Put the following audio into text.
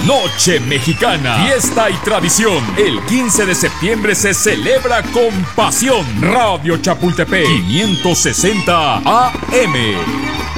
Noche Mexicana, fiesta y tradición. El 15 de septiembre se celebra con pasión. Radio Chapultepec, 560 AM.